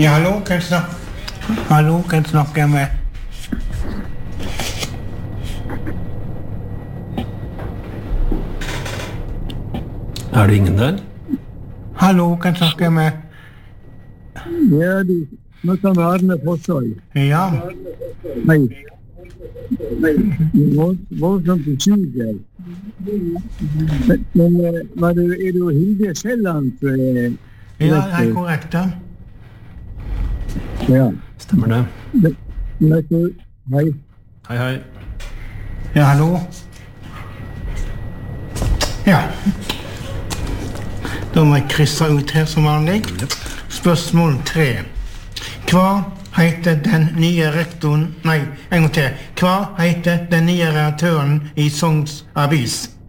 Ja, hallo, kan jeg snakke? Hallo, kan jeg snakke med? Det ingen der? Hallo, kan jeg snakke med? Ja, du snakker med Arne Fossøy. Ja. Hei. Voldsomt usikker. Men er du Hilde Skjelland? Ja, det er korrekt, ja. Ja. Stemmer det. Hei. Hei. Ja, hallo? Ja. Da må jeg krysse ut her som vanlig. Spørsmål 3. Hva heter den nye rektoren... Nei, en gang til. Hva heter den nye redaktøren i Sogns Avis?